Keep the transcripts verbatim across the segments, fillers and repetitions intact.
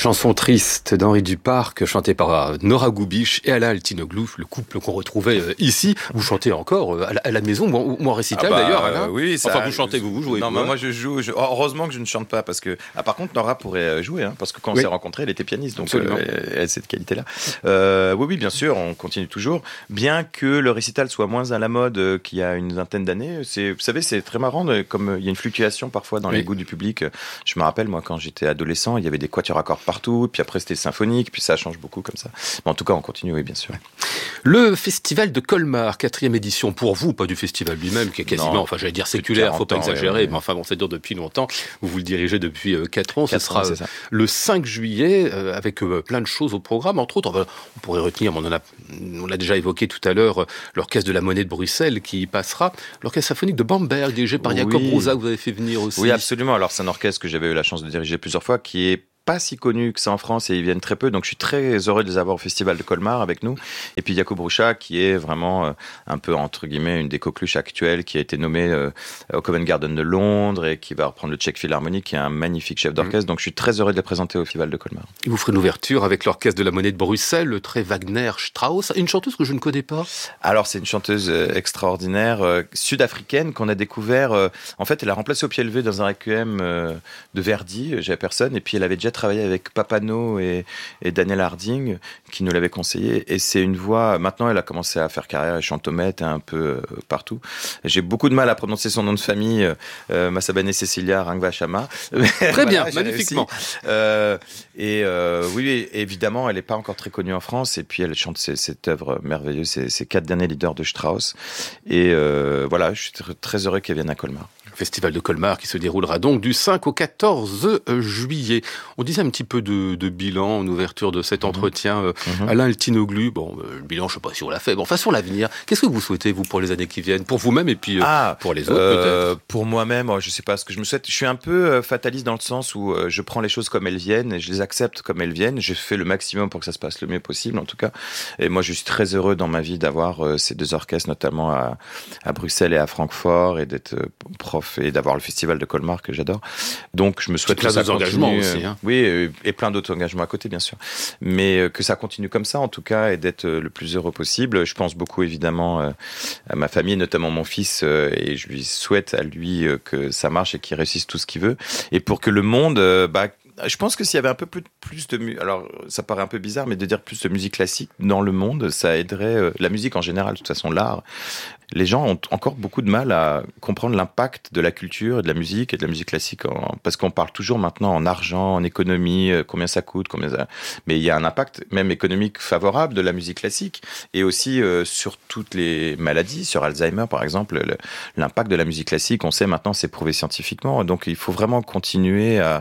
Chanson triste d'Henri Duparc, chantée par Nora Goubiche et Alain Altinoglu, le couple qu'on retrouvait ici. Vous chantez encore à la, à la maison ou en, en récital ah bah, d'ailleurs, Alain ? Oui, ça, enfin vous chantez, vous, vous jouez. Non, mais moi je joue. Je, heureusement que je ne chante pas parce que. Ah, par contre, Nora pourrait jouer, hein, parce que quand on oui. s'est rencontrés, elle était pianiste, donc euh, elle a cette qualité-là. Euh, oui, oui, bien sûr, on continue toujours. Bien que le récital soit moins à la mode euh, qu'il y a une vingtaine d'années, c'est, vous savez, c'est très marrant, de, comme il y a une fluctuation parfois dans oui. les goûts du public. Je me rappelle, moi, quand j'étais adolescent, il y avait des quatuors à cordes partout, puis après c'était symphonique, puis ça change beaucoup comme ça. Mais en tout cas, on continue, oui, bien sûr. Le Festival de Colmar, quatrième édition pour vous, pas du festival lui-même, qui est quasiment, non, enfin j'allais dire séculaire, faut pas exagérer, ouais, ouais. mais enfin bon, ça dure depuis longtemps. Vous vous le dirigez depuis euh, quatre ans. Ce sera ans, euh, le cinq juillet, euh, avec euh, plein de choses au programme. Entre autres, on, va, on pourrait retenir, on en a, on l'a déjà évoqué tout à l'heure, euh, l'Orchestre de la Monnaie de Bruxelles qui y passera, l'Orchestre symphonique de Bamberg, dirigé par oui. Jacob Rosa, que vous avez fait venir aussi. Oui, absolument. Alors c'est un orchestre que j'avais eu la chance de diriger plusieurs fois, qui est pas si connu que ça en France et ils viennent très peu, donc je suis très heureux de les avoir au Festival de Colmar avec nous. Et puis Jacob Roucha, qui est vraiment euh, un peu entre guillemets une des coqueluches actuelles, qui a été nommé euh, au Covent Garden de Londres et qui va reprendre le Czech Philharmonic, qui est un magnifique chef d'orchestre. Mmh. Donc je suis très heureux de les présenter au Festival de Colmar. Et vous ferez une ouverture avec l'Orchestre de la Monnaie de Bruxelles, le très Wagner Strauss, une chanteuse que je ne connais pas. Alors c'est une chanteuse euh, extraordinaire euh, sud-africaine qu'on a découvert. Euh, en fait, elle a remplacé au pied levé dans un requiem euh, de Verdi. J'avais personne et puis elle avait déjà travaillé avec Papano et, et Daniel Harding qui nous l'avaient conseillé et c'est une voix, maintenant elle a commencé à faire carrière, elle chante au Met un peu euh, partout. J'ai beaucoup de mal à prononcer son nom de famille, euh, Masabane Cecilia Rangvachama. Très voilà, bien, magnifiquement. Euh, et euh, oui, évidemment, elle n'est pas encore très connue en France et puis elle chante ces, cette œuvre merveilleuse, ces, ces quatre derniers leaders de Strauss et euh, voilà, je suis très heureux qu'elle vienne à Colmar. Festival de Colmar qui se déroulera donc du cinq au quatorze juillet. On disait un petit peu de, de bilan en ouverture de cet entretien. Mmh. Euh, Alain Altinoglu, bon, euh, le bilan, je ne sais pas si on l'a fait. Bon, enfin, sur l'avenir, qu'est-ce que vous souhaitez, vous, pour les années qui viennent ? Pour vous-même et puis euh, ah, pour les autres, euh, peut-être ? Pour moi-même, je ne sais pas ce que je me souhaite. Je suis un peu fataliste dans le sens où je prends les choses comme elles viennent et je les accepte comme elles viennent. Je fais le maximum pour que ça se passe le mieux possible, en tout cas. Et moi, je suis très heureux dans ma vie d'avoir euh, ces deux orchestres, notamment à, à Bruxelles et à Francfort, et d'être euh, prof et d'avoir le festival de Colmar que j'adore. Donc je me souhaite que ça continue. Aussi, hein. Oui, et plein d'autres engagements à côté, bien sûr. Mais que ça continue comme ça, en tout cas, et d'être le plus heureux possible. Je pense beaucoup, évidemment, à ma famille, notamment mon fils, et je lui souhaite à lui que ça marche et qu'il réussisse tout ce qu'il veut. Et pour que le monde... Bah, je pense que s'il y avait un peu plus, plus de musique, alors ça paraît un peu bizarre, mais de dire plus de musique classique dans le monde, ça aiderait euh, la musique en général, de toute façon l'art. Les gens ont encore beaucoup de mal à comprendre l'impact de la culture et de la musique et de la musique classique, en, parce qu'on parle toujours maintenant en argent, en économie, euh, combien ça coûte, combien ça... mais il y a un impact même économique favorable de la musique classique et aussi euh, sur toutes les maladies, sur Alzheimer par exemple, le, l'impact de la musique classique, on sait maintenant, c'est prouvé scientifiquement, donc il faut vraiment continuer à,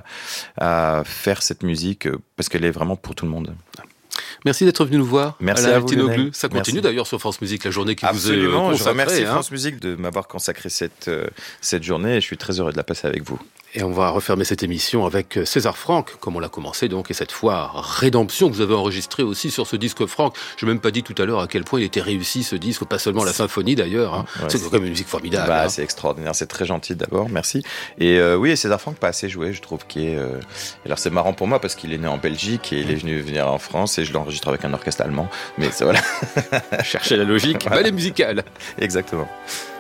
à faire cette musique parce qu'elle est vraiment pour tout le monde. Merci d'être venu nous voir. Merci à vous, Lionel. Ça continue Merci. D'ailleurs sur France Musique, la journée qui Absolument, vous est consacrée. Je remercie hein. France Musique de m'avoir consacré cette, euh, cette journée et je suis très heureux de la passer avec vous. Et on va refermer cette émission avec César Franck, comme on l'a commencé donc, et cette fois Rédemption que vous avez enregistré aussi sur ce disque Franck. Je n'ai même pas dit tout à l'heure à quel point il était réussi ce disque, pas seulement la symphonie d'ailleurs. Hein. Ouais, c'est, c'est quand même une musique formidable. Bah, hein. C'est extraordinaire, c'est très gentil d'abord, merci. Et euh, oui, César Franck pas assez joué, je trouve qu'il est. Euh... Alors c'est marrant pour moi parce qu'il est né en Belgique et il est venu venir en France et je l'enregistre avec un orchestre allemand. Mais c'est voilà. Cherchez la logique, voilà. Ballet musical. Exactement.